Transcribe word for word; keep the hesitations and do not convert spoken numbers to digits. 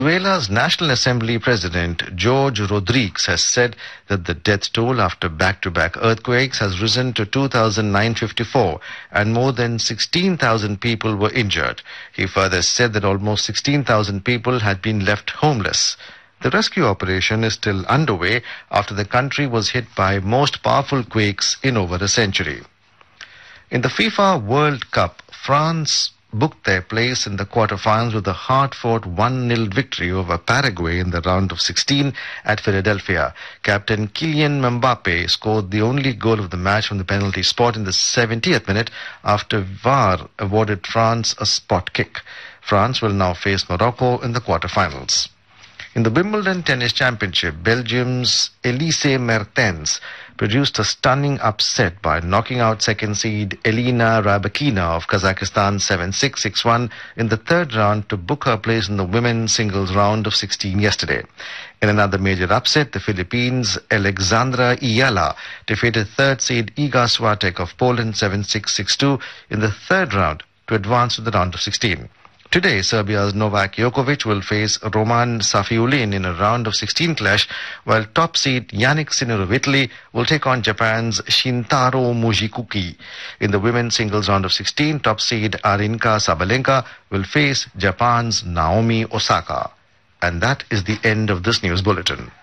Venezuela's National Assembly President George Rodriguez has said that the death toll after back-to-back earthquakes has risen to two thousand nine hundred fifty-four and more than sixteen thousand people were injured. He further said that almost sixteen thousand people had been left homeless. The rescue operation is still underway after the country was hit by most powerful quakes in over a century. In the FIFA World Cup, France booked their place in the quarterfinals with a hard-fought one nil victory over Paraguay in the round of sixteen at Philadelphia. Captain Kylian Mbappe scored the only goal of the match from the penalty spot in the seventieth minute after V A R awarded France a spot kick. France will now face Morocco in the quarterfinals. In the Wimbledon Tennis Championship, Belgium's Elise Mertens produced a stunning upset by knocking out second seed Elina Rybakina of Kazakhstan seven six, six one in the third round to book her place in the women's singles round of sixteen yesterday. In another major upset, the Philippines' Alexandra Iyala defeated third seed Iga Swiatek of Poland seven six, six two in the third round to advance to the round of sixteen. Today, Serbia's Novak Djokovic will face Roman Safiullin in a round of sixteen clash, while top seed Yannick Sinner of Italy will take on Japan's Shintaro Mujikuki. In the women's singles round of sixteen, top seed Arinka Sabalenka will face Japan's Naomi Osaka. And that is the end of this news bulletin.